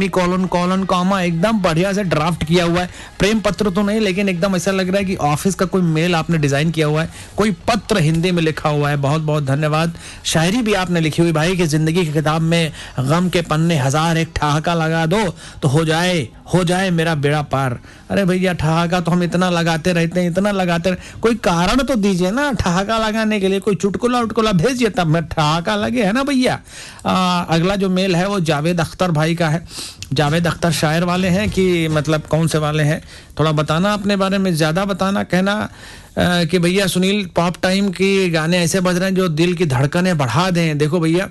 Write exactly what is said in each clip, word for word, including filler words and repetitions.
Semi colon colon comma एकदम बढ़िया से ड्राफ्ट किया हुआ है। प्रेम पत्र तो नहीं, लेकिन एकदम ऐसा लग रहा है कि ऑफिस का कोई मेल आपने डिजाइन किया हुआ है, कोई पत्र हिंदी में लिखा हुआ है। बहुत बहुत धन्यवाद। शायरी भी आपने लिखी हुई भाई कि जिंदगी की किताब में गम के पन्ने हजार एक ठहाका लगा दो तो हो जाए हो जाए मेरा बेड़ा पार। अरे भैया ठहाका तो हम इतना लगाते रहते हैं, इतना लगाते रह... कोई कारण तो दीजिए ना ठहाका लगाने के लिए, कोई चुटकुला उटकुला भेजिए तब मैं ठहाका लगे, है ना भैया। अगला जो मेल है वो जावेद अख्तर भाई का है। जावेद अख्तर शायर वाले हैं कि मतलब कौन से वाले हैं, थोड़ा बताना अपने बारे में, ज्यादा बताना, कहना आ, कि भैया सुनील पॉप टाइम की गाने ऐसे बज रहे हैं जो दिल की धड़कनें बढ़ा दें। देखो भैया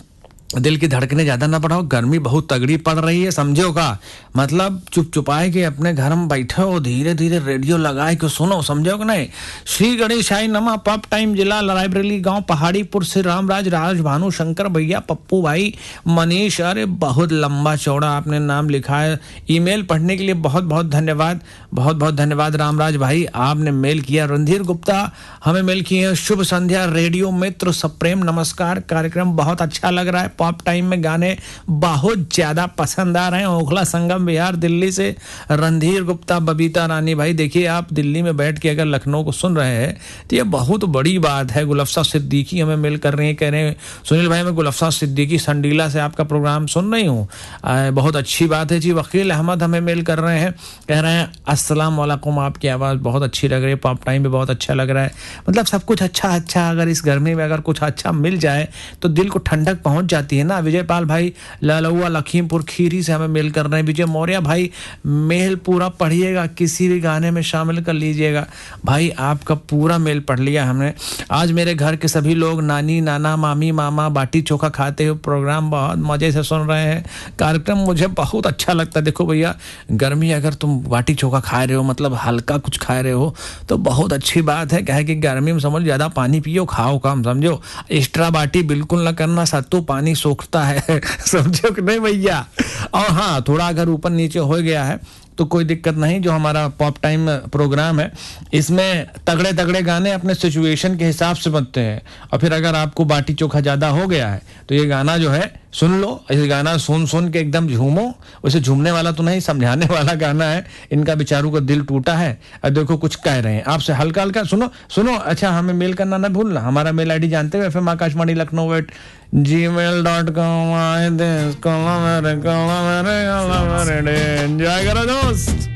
दिल की धड़कने ज्यादा ना बढ़ाओ, गर्मी बहुत तगड़ी पड़ रही है, समझो का मतलब चुप चुपाए के अपने घर में बैठे हो, धीरे धीरे रेडियो लगाए के सुनो, समझो कि नहीं। श्री गणेशाय नमः। पॉप टाइम जिला रायबरेली गांव पहाड़ीपुर से रामराज राज भानु शंकर भैया पप्पू भाई मनीष। अरे बहुत लंबा चौड़ा आपने नाम लिखा है। ईमेल पढ़ने के लिए बहुत बहुत धन्यवाद, बहुत बहुत धन्यवाद रामराज भाई, आपने मेल किया। रणधीर गुप्ता हमें मेल किए, शुभ संध्या रेडियो मित्र सप्रेम नमस्कार, कार्यक्रम बहुत अच्छा लग रहा है, पॉप टाइम में गाने बहुत ज्यादा पसंद आ रहे हैं। ओखला संगम बिहार दिल्ली से रणधीर गुप्ता। बबीता रानी भाई देखिए आप दिल्ली में बैठ के अगर लखनऊ को सुन रहे हैं तो ये बहुत बड़ी बात है। गुलफ्सा सिद्दीकी हमें मेल कर रहे हैं, कह रहे हैं सुनील भाई मैं गुलफ्सा सिद्दीकी संडीला से आपका प्रोग्राम सुन रही हूँ, बहुत अच्छी बात है जी। वकील अहमद हमें मेल कर रहे हैं, कह रहे हैं अस्सलाम वालेकुम, आपकी आवाज़ बहुत अच्छी लग रही है, पॉप टाइम भी बहुत अच्छा लग रहा है। मतलब सब कुछ अच्छा अच्छा, अगर इस गर्मी में अगर कुछ अच्छा मिल जाए तो दिल को ठंडक पहुंच जाती है ना। विजय पाल भाई ललुआ लखीमपुर खीरी से हमें मेल कर रहे हैं। विजय मौर्य भाई मेल पूरा पढ़िएगा, किसी भी गाने में शामिल कर लीजिएगा। भाई आपका पूरा मेल पढ़ लिया हमने। आज मेरे घर के सभी लोग नानी नाना मामी मामा बाटी चोखा खाते हुए प्रोग्राम बहुत मजे से सुन रहे हैं। कार्यक्रम मुझे बहुत अच्छा लगता है। देखो भैया गर्मी अगर तुम बाटी चोखा खा रहे हो मतलब हल्का कुछ खा रहे हो तो बहुत अच्छी बात है। क्या है कि गर्मी में समझ ज्यादा पानी पियो, खाओ कम, समझो एक्स्ट्रा बाटी बिल्कुल ना करना, सत्तू पानी सोखता है समझो कि नहीं भैया। और हाँ थोड़ा अगर ऊपर नीचे हो गया है तो कोई दिक्कत नहीं। जो हमारा पॉप टाइम प्रोग्राम है इसमें तगड़े तगड़े गाने अपने सिचुएशन के हिसाब से बनते हैं, और फिर अगर आपको बाटी चोखा ज्यादा हो गया है तो ये गाना जो है सुन लो, ये गाना सुन सुन के एकदम झूमो। वैसे झूमने वाला तो नहीं, समझाने वाला गाना है। इनका बेचारों का दिल टूटा है। अब देखो कुछ कह रहे हैं आपसे, हल्का हल्का सुनो सुनो। अच्छा हमें मेल करना ना भूलना, हमारा मेल आई डी जानते हो, F M Akashvani Lucknow eight जी मेल डॉट कॉम। आए देश कला मेरे कला मेरे कला मेरे, जय करो दोस्त।